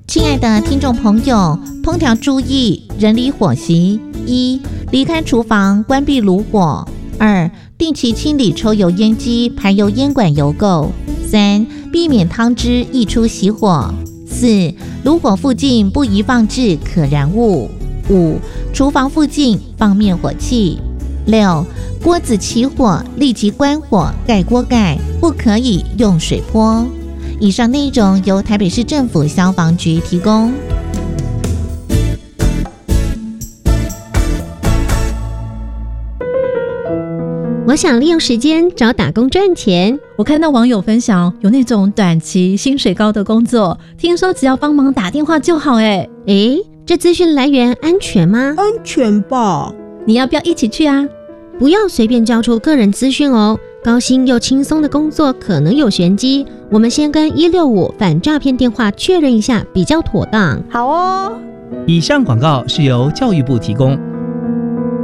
亲爱的听众朋友，烹调注意人离火习：一、离开厨房，关闭炉火；二、定期清理抽油烟机、排油烟管油垢；三、避免汤汁溢出熄火；四、炉火附近不宜放置可燃物；五、厨房附近放灭火器；六、锅子起火立即关火，盖锅盖，不可以用水泼。以上内容由台北市政府消防局提供。 我想利用时间找打工赚钱。 我看到网友分享有那种短期薪水高的工作，听说只要帮忙打电话就好。 这资讯来源安全吗？ 安全吧。 你要不要一起去啊？ 不要随便交出个人资讯哦，高薪又轻松的工作可能有玄机，我们先跟165反诈骗电话确认一下比较妥当。 好哦。 以上广告是由教育部提供。